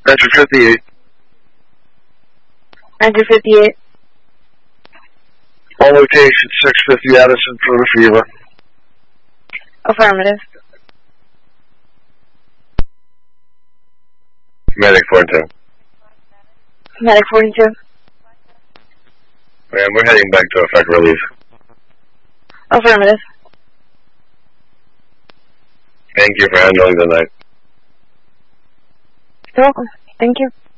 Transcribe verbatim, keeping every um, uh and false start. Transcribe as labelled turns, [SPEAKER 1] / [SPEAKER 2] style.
[SPEAKER 1] Roger fifty-eight.
[SPEAKER 2] Roger fifty-eight.
[SPEAKER 1] All location six fifty Addison for the fever.
[SPEAKER 2] Affirmative.
[SPEAKER 1] Medic forty-two.
[SPEAKER 2] Medic forty-two.
[SPEAKER 1] And we're heading back to effect relief.
[SPEAKER 2] Affirmative.
[SPEAKER 1] Thank you for handling the night.
[SPEAKER 2] You're welcome. Thank you.